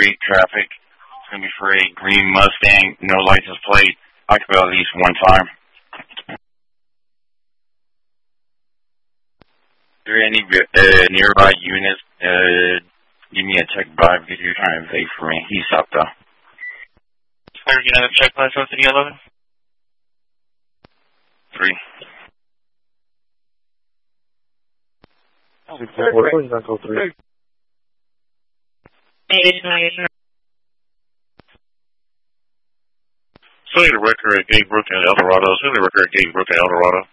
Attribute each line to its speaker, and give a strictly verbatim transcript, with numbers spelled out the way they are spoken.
Speaker 1: street traffic. It's going to be for a green Mustang, no license plate, occupied at least one time. Are there any uh, nearby units? Uh, give me a check by because you're trying to evade for me. He stopped though.
Speaker 2: Sir, you have a check by something eleven?
Speaker 1: Three.
Speaker 3: Six four four, please not go three.
Speaker 4: Sunny the record at Gatebrook and El Dorado. Sunny the record at Gatebrook and El Dorado.